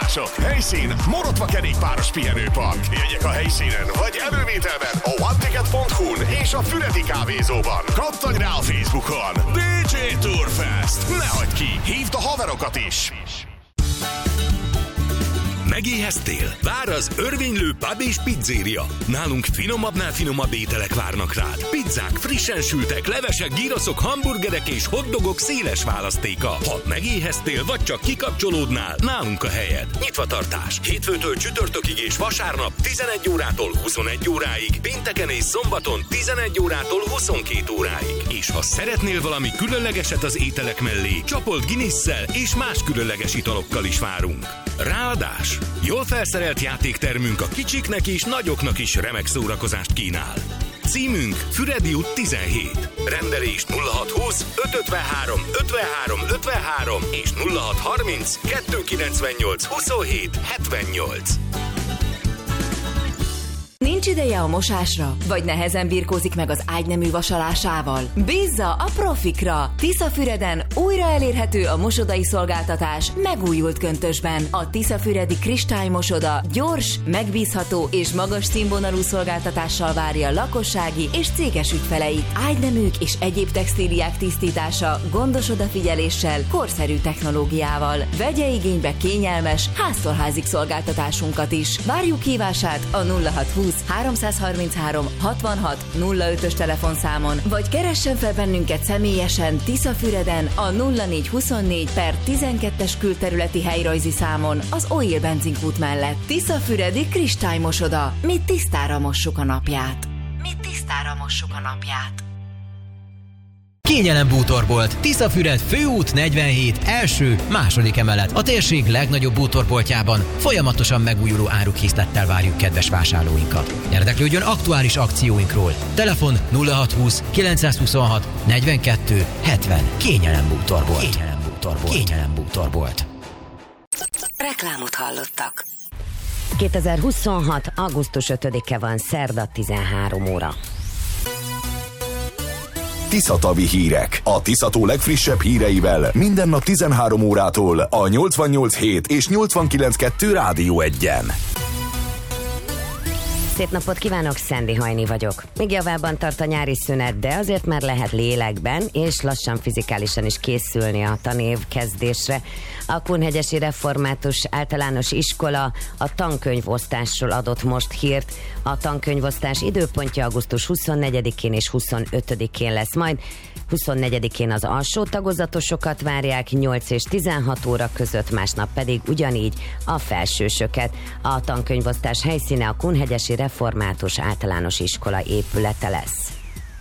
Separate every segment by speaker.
Speaker 1: szolgáltatások. Helyszín Morotva kerékpáros pihenőpark. Jegyek a helyszínen vagy elővételben a oneticket.hu-n és a Füredi kávézóban. Kattanj rá a Facebookon. DJ Tourfest. Ne hagyd ki, hívd a haverokat is.
Speaker 2: Megéheztél? Vár az örvénylő pub és pizzéria. Nálunk finomabbnál finomabb ételek várnak rád. Pizzák, frissen sültek, levesek, gyroszok, hamburgerek és hotdogok széles választéka. Ha megéheztél, vagy csak kikapcsolódnál, nálunk a helyed. Nyitvatartás. Hétfőtől csütörtökig és vasárnap 11 órától 21 óráig, pénteken és szombaton 11 órától 22 óráig. És ha szeretnél valami különlegeset az ételek mellé, csapolt Guinness-szel és más különleges italokkal is várunk. Ráadás! Jól felszerelt játéktermünk a kicsiknek és nagyoknak is remek szórakozást kínál. Címünk Füredi út 17. Rendelés 0620 553 53 53 és 0630 298 27 78.
Speaker 3: Nincs ideje a mosásra? Vagy nehezen birkózik meg az ágynemű vasalásával? Bízza a profikra! Tiszafüreden újra elérhető a mosodai szolgáltatás megújult köntösben. A Tiszafüredi Kristálymosoda gyors, megbízható és magas színvonalú szolgáltatással várja lakossági és céges ügyfeleit. Ágyneműk és egyéb textíliák tisztítása gondos odafigyeléssel, korszerű technológiával. Vegye igénybe kényelmes, háztól házig szolgáltatásunkat is. Várjuk hívását a 0620 333 66 05-ös telefonszámon, vagy keressen fel bennünket személyesen Tiszafüreden a 0424/12-es külterületi helyrajzi számon az Oil benzinkút mellett. Tiszafüredi Kristálymosoda. Mi tisztára mossuk a napját.
Speaker 4: Kényelem bútorbolt. Tiszafüred Főút 47 első-második emelet. A térség legnagyobb bútorboltjában folyamatosan megújuló árukkészlettel várjuk kedves vásárlóinkat. Érdeklődjön aktuális akcióinkról. Telefon 0620 926 42 70. Kényelem bútorbolt.
Speaker 5: Reklámot hallottak.
Speaker 6: 2026. augusztus 5-e van, szerda 13 óra.
Speaker 1: Tiszatavi hírek. A Tiszató legfrissebb híreivel minden nap 13 órától a 88.7 és 89.2 Rádió 1-en.
Speaker 6: Szép napot kívánok, Szendi Hajni vagyok. Még javában tart a nyári szünet, de azért már lehet lélekben és lassan fizikálisan is készülni a tanév kezdésre. A Kunhegyesi Református Általános Iskola a tankönyvosztásról adott most hírt. A tankönyvosztás időpontja augusztus 24-én és 25-én lesz majd. 24-én az alsó tagozatosokat várják 8 és 16 óra között, másnap pedig ugyanígy a felsősöket. A tankönyvosztás helyszíne a Kunhegyesi Református Általános Iskola épülete lesz.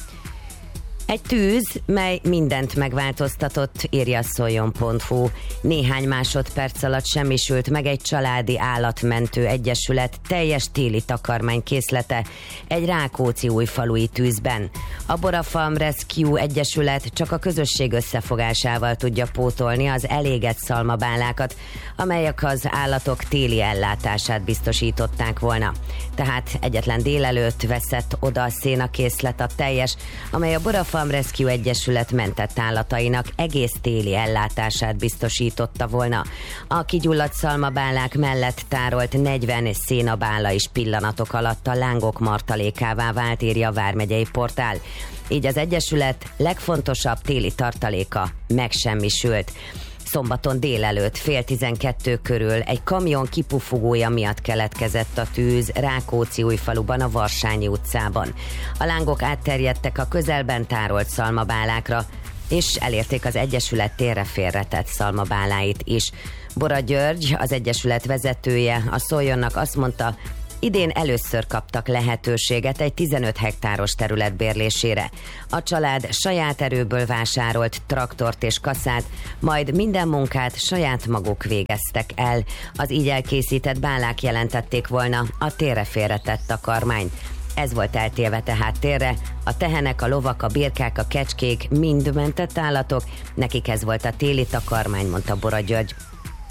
Speaker 6: Egy tűz, mely mindent megváltoztatott, írja szoljon.hu. Néhány másodperc alatt semmisült meg egy családi állatmentő egyesület teljes téli takarmány készlete egy Rákóczi-Újfalui tűzben. A Borafalm Rescue Egyesület csak a közösség összefogásával tudja pótolni az elégett szalmabálákat, amelyek az állatok téli ellátását biztosították volna. Tehát egyetlen délelőtt veszett oda a szénakészlet a teljes, amely a Borafalm Rescue Egyesület mentett állatainak egész téli ellátását biztosította volna. A kigyulladt szalmabálák mellett tárolt 40 szénabála is pillanatok alatt a lángok martalékává vált, írja a Vármegyei Portál. Így az egyesület legfontosabb téli tartaléka megsemmisült. Szombaton délelőtt 11:30 körül egy kamion kipufogója miatt keletkezett a tűz Rákóczi-Újfaluban, a Varsányi utcában. A lángok átterjedtek a közelben tárolt szalmabálákra, és elérték az egyesület térre félretett szalmabáláit is. Bora György, az egyesület vezetője, a Szoljonnak azt mondta, idén először kaptak lehetőséget egy 15 hektáros terület bérlésére. A család saját erőből vásárolt traktort és kaszát, majd minden munkát saját maguk végeztek el. Az így elkészített bálák jelentették volna a térre félretett takarmányt. Ez volt eltélve tehát térre, a tehenek, a lovak, a birkák, a kecskék mind mentett állatok, nekik ez volt a téli takarmány, mondta Bora György.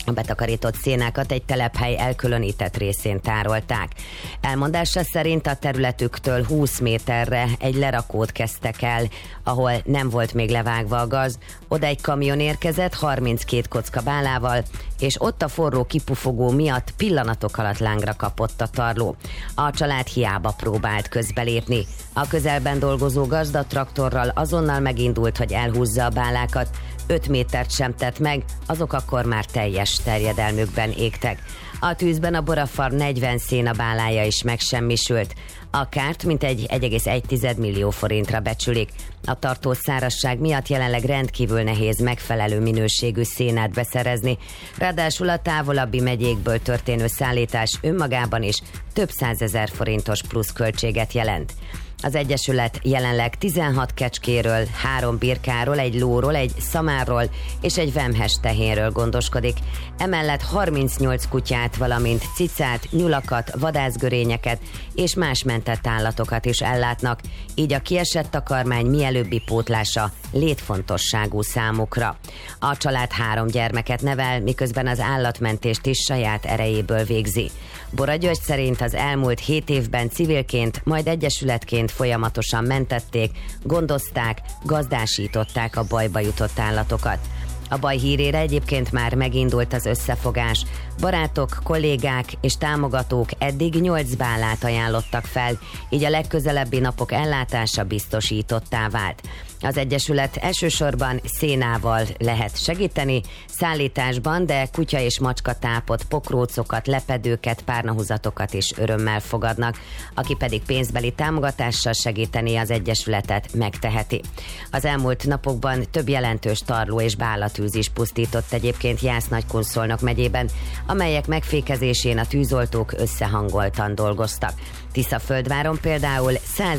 Speaker 6: A betakarított szénákat egy telephely elkülönített részén tárolták. Elmondása szerint a területüktől 20 méterre egy lerakót kezdtek el, ahol nem volt még levágva a gáz. Oda egy kamion érkezett 32 kocka bálával, és ott a forró kipufogó miatt pillanatok alatt lángra kapott a tarló. A család hiába próbált közbelépni. A közelben dolgozó gazda traktorral azonnal megindult, hogy elhúzza a bálákat. 5 métert sem tett meg, azok akkor már teljes terjedelmükben égtek. A tűzben a borafarm 40 szénabálája is megsemmisült. A kárt mintegy 1,1 millió forintra becsülik. A tartós szárazság miatt jelenleg rendkívül nehéz megfelelő minőségű szénát beszerezni, ráadásul a távolabbi megyékből történő szállítás önmagában is több 100 000 forintos plusz költséget jelent. Az Egyesület jelenleg 16 kecskéről, 3 birkáról, egy lóról, egy szamárról és egy vemhes tehénről gondoskodik. Emellett 38 kutyát, valamint cicát, nyulakat, vadászgörényeket és más mentett állatokat is ellátnak, így a kiesett takarmány mielőbbi pótlása létfontosságú számukra. A család 3 gyermeket nevel, miközben az állatmentést is saját erejéből végzi. Bora György szerint az elmúlt 7 évben civilként, majd egyesületként folyamatosan mentették, gondozták, gazdásították a bajba jutott állatokat. A baj hírére egyébként már megindult az összefogás. Barátok, kollégák és támogatók eddig 8 bálát ajánlottak fel, így a legközelebbi napok ellátása biztosítottá vált. Az Egyesület elsősorban szénával lehet segíteni, szállításban, de kutya és macska tápot, pokrócokat, lepedőket, párnahúzatokat is örömmel fogadnak. Aki pedig pénzbeli támogatással segíteni az Egyesületet, megteheti. Az elmúlt napokban több jelentős tarló és bálatűz is pusztított egyébként Jász-Nagykun-Szolnok megyében, amelyek megfékezésén a tűzoltók összehangoltan dolgoztak. Tiszaföldváron például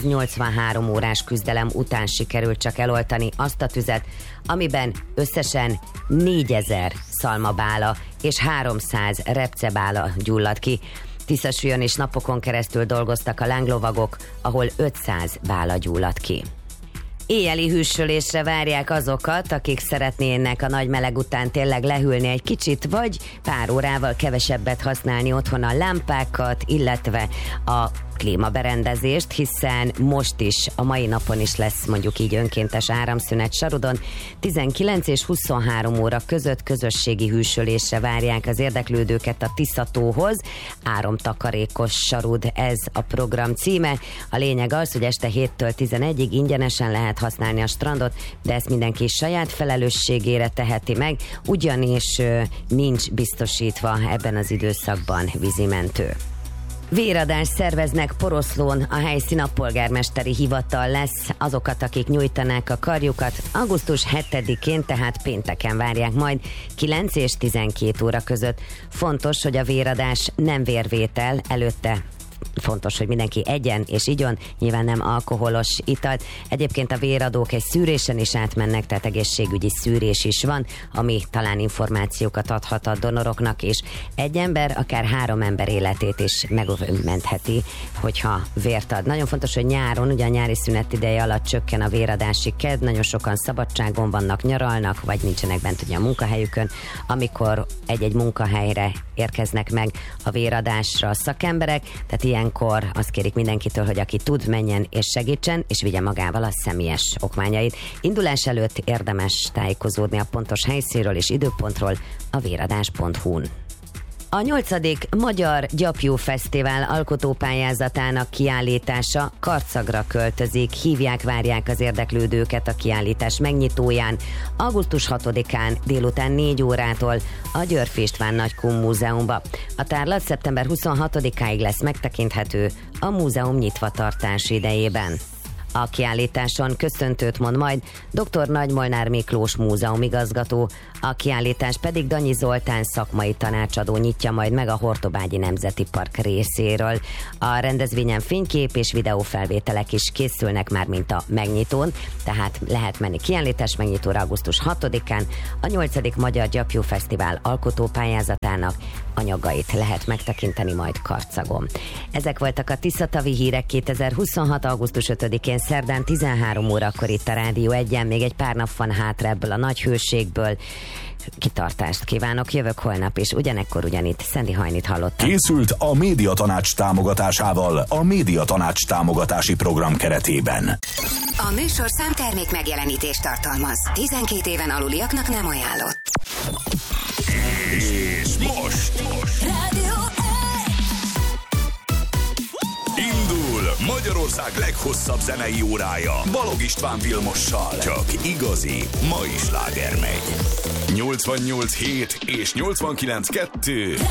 Speaker 6: 183 órás küzdelem után sikerült csak eloltani azt a tüzet, amiben összesen 4000 szalmabála és 300 repcebála gyulladt ki. Tiszasúlyon is napokon keresztül dolgoztak a lánglovagok, ahol 500 bála gyulladt ki. Éjjeli hűsölésre várják azokat, akik szeretnének a nagy meleg után tényleg lehűlni egy kicsit, vagy pár órával kevesebbet használni otthon a lámpákat, illetve a klímaberendezést, hiszen most is, a mai napon is lesz mondjuk így önkéntes áramszünet Sarudon. 19 és 23 óra között közösségi hűsölésre várják az érdeklődőket a Tiszatóhoz. Áramtakarékos Sarud, ez a program címe. A lényeg az, hogy este 7-től 11-ig ingyenesen lehet használni a strandot, de ezt mindenki saját felelősségére teheti meg, ugyanis nincs biztosítva ebben az időszakban vízimentő. Véradást szerveznek Poroszlón, a helyszín a polgármesteri hivatal lesz. Azokat, akik nyújtanák a karjukat, augusztus 7-én, tehát pénteken várják majd 9 és 12 óra között. Fontos, hogy a véradás nem vérvétel, előtte fontos, hogy mindenki egyen és igyon, nyilván nem alkoholos italt. Egyébként a véradók egy szűrésen is átmennek, tehát egészségügyi szűrés is van, ami talán információkat adhat a donoroknak, és egy ember akár 3 ember életét is megmentheti, hogyha vért ad. Nagyon fontos, hogy nyáron, ugye a nyári szünet ideje alatt csökken a véradási kedv, nagyon sokan szabadságon vannak, nyaralnak, vagy nincsenek bent ugye a munkahelyükön, amikor egy-egy munkahelyre érkeznek meg a véradásra a szakemberek, tehát ilyenkor azt kérik mindenkitől, hogy aki tud, menjen és segítsen, és vigye magával a személyes okmányait. Indulás előtt érdemes tájékozódni a pontos helyszínről és időpontról a véradás.hu-n. A 8. Magyar Gyapjú Fesztivál alkotópályázatának kiállítása Karcagra költözik. Hívják, várják az érdeklődőket a kiállítás megnyitóján, augusztus 6-án délután 4 órától a Györffy István Nagykun Múzeumba. A tárlat szeptember 26-áig lesz megtekinthető a múzeum nyitvatartás idejében. A kiállításon köszöntőt mond majd dr. Nagy Molnár Miklós múzeumigazgató, a kiállítás pedig Danyi Zoltán szakmai tanácsadó nyitja majd meg a Hortobágyi Nemzeti Park részéről. A rendezvényen fénykép és videófelvételek is készülnek már, mint a megnyitón, tehát lehet menni kiállítás megnyitóra augusztus 6-án, a 8. Magyar Gyapjú Fesztivál alkotópályázatának anyagait lehet megtekinteni majd Karcagon. Ezek voltak a Tiszatavi hírek 2026. augusztus 5-én jövendőlegén szerdán 13 órakor itt a Rádió 1-en, még egy pár nap van hátra ebből a nagy hőségből. Kitartást kívánok, jövök holnap is, ugyanekkor ugyanitt. Szendi Hajnit hallottam.
Speaker 1: Készült a Médiatanács támogatásával a Médiatanács támogatási program keretében.
Speaker 5: A műsorszám termék megjelenítést tartalmaz. 12 éven aluliaknak nem ajánlott.
Speaker 1: És most
Speaker 5: Rádió 1!
Speaker 1: indul Magyarország leghosszabb zenei órája Balog István Vilmossal. Csak igazi mai sláger megy. 88.7 és 89.2